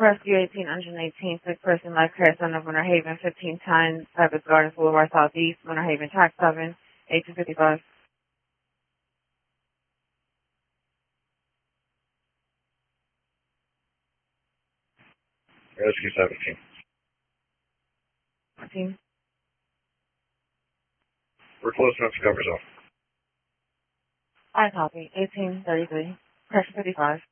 Rescue 18, 118, sick person, life care center, Winter Haven, 1510, Cypress Gardens Boulevard Southeast, Winter Haven, track 7, 1855. Rescue 17. 14. We're close enough to cover zone. I copy. 1833. Pressure 55.